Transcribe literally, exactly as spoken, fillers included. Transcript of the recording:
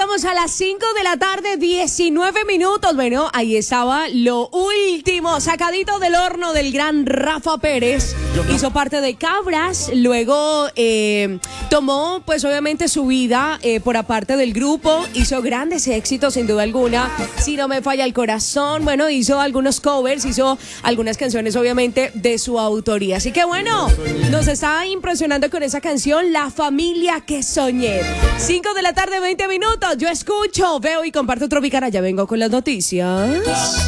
llegamos a las cinco de la tarde, diecinueve minutos. Bueno, ahí estaba lo último, sacadito del horno del gran Rafa Pérez. Hizo parte de Cabras, luego eh, tomó pues obviamente su vida eh, por aparte del grupo, hizo grandes éxitos sin duda alguna, Si no me falla el corazón, bueno, hizo algunos covers, hizo algunas canciones obviamente de su autoría. Así que bueno, nos está impresionando con esa canción, La Familia que Soñé. cinco de la tarde, veinte minutos, yo escucho, veo y comparto Tropicana, ya vengo con las noticias.